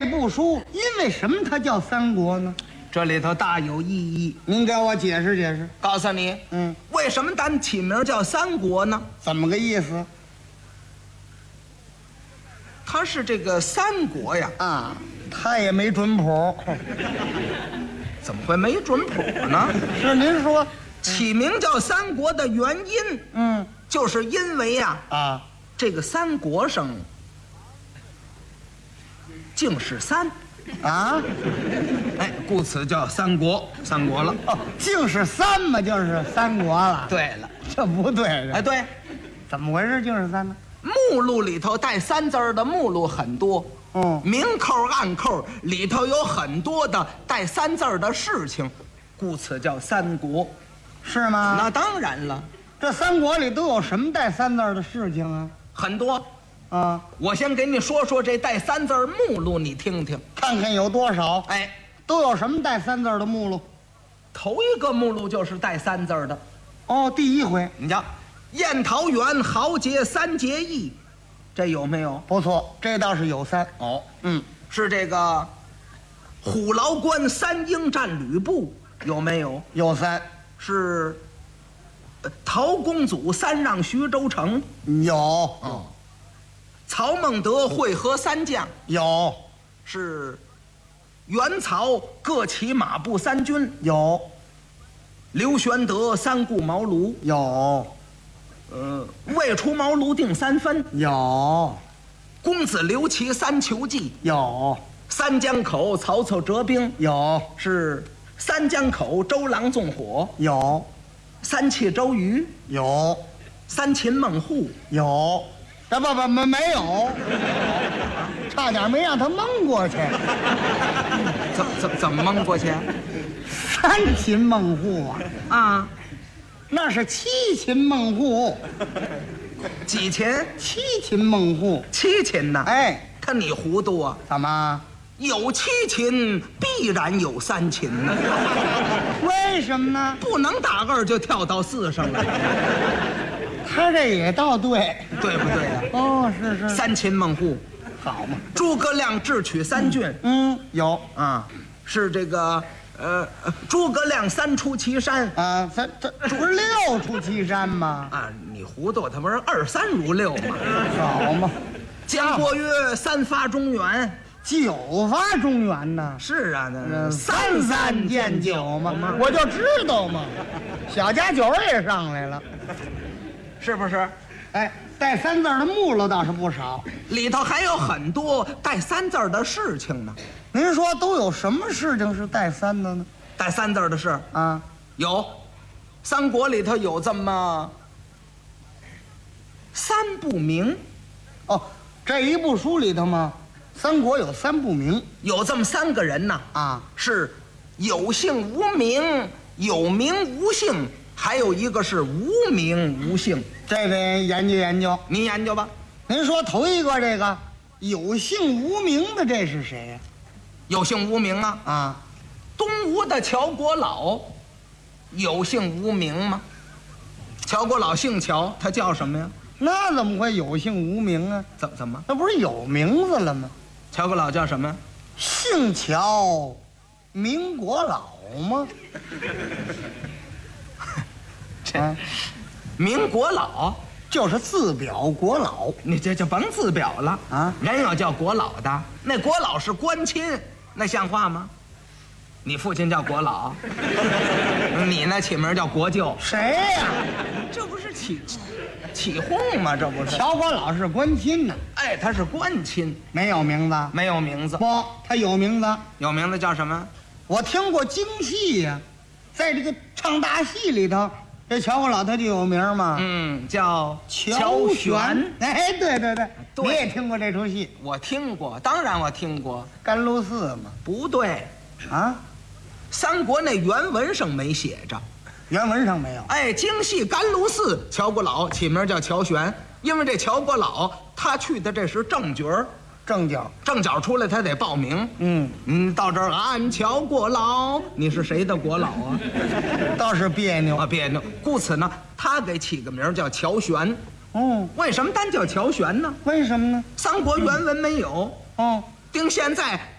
部书因为什么它叫三国呢？ 这里头大有意义。 您给我解释解释。 告诉你，为什么咱起名叫三国呢？ 怎么个意思？ 它是这个三国呀， 啊，他也没准谱。 怎么会没准谱呢？ 是您说， 起名叫三国的原因，就是因为呀，这个三国上竟是三，哎，故此叫三国，三国了。 哦，竟是三嘛，就是三国了。 对了， 这不对， 哎，对， 怎么回事？竟是三呢？ 目录里头带三字儿的目录很多，明扣暗扣里头有很多的带三字儿的事情，故此叫三国， 是吗？ 那当然了， 这三国里都有什么带三字的事情啊？ 很多。 我先给你说说这带三字目录，你听听， 看看有多少。 哎， 都有什么带三字的目录？ 头一个目录就是带三字的。 哦，第一回， 你瞧，宴桃园豪杰三结义，这有没有？ 不错，这倒是有三。 哦，是这个虎牢关三英战吕布，有没有？ 有三。 是陶公祖三让徐州城， 有。 曹孟德会合三将， 有。 是袁曹各起马步三军， 有。 刘玄德三顾茅庐， 有。 未出茅庐定三分， 有。 公子刘琦三求计， 有。 三江口曹操折兵， 有。 是三江口周郎纵火， 有。 三气周瑜， 有。 三擒孟获， 有。不没有，差点没让他蒙过去。 怎么蒙过去？ 三擒孟获啊， 那是七擒孟获。 几擒？ 七擒孟获。 七擒呐？ 哎， 看你糊涂啊！ 怎么？ 有七擒，必然有三擒呢。 为什么呢？ 不能打二就跳到四上了。 他这也倒对， 对不对呀？ 哦，是。 三擒孟获， 好嘛。 诸葛亮智取三郡， 有啊，是这个诸葛亮三出祁山啊，这不是六出祁山吗？ 啊，你糊涂，他不是二三如六吗？ 好嘛。 姜伯约三发中原， 九发中原呢？ 是啊，那三三见九嘛，我就知道嘛。小家九也上来了。 是不是？ 哎，带三字的目录倒是不少， 里头还有很多带三字的事情呢。 您说都有什么事情是带三的呢？ 带三字的事啊， 有，三国里头有这么三不明。 哦，这一部书里头嘛，三国有三不明， 有这么三个人呐。啊，是有姓无名，有名无姓。还有一个是无名无姓， 这得研究研究。 您研究吧。 您说头一个这个有姓无名的，这是谁呀？ 有姓无名啊？ 啊， 东吴的乔国老有姓无名吗？乔国老姓乔，他叫什么呀？ 那怎么会有姓无名啊？ 怎么？ 那不是有名字了吗？ 乔国老叫什么？ 姓乔，名国老吗？ 名国老就是自表国老， 你这就甭自表了啊！ 人有叫国老的，那国老是官亲，那像话吗？你父亲叫国老，你呢起名叫国舅， 谁呀？ 这不是起哄吗？这不是乔国老是官亲呢？ 哎，他是官亲， 没有名字， 没有名字。 不，他有名字， 有名字叫什么？ 我听过京戏呀，在这个唱大戏里头。这乔国老他就有名嘛， 叫乔玄。哎，对，你也听过这出戏？ 我听过，当然我听过。 甘露寺嘛？ 不对， 啊， 三国那原文上没写着， 原文上没有。 哎，京戏甘露寺乔国老起名叫乔玄，因为这乔国老他去的这是正角儿。正角出来，他得报名。到这儿俺乔国老，你是谁的国老啊？ 倒是别扭啊，别扭。故此呢，他给起个名叫乔玄。为什么单叫乔玄呢？ 为什么呢？ 三国原文没有。 丁现在